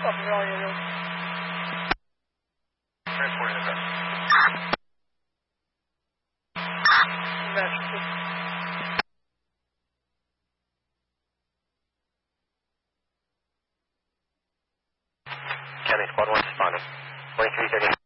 Up and rolling, you. Transporting the car. County Squad 1 responding. 2330.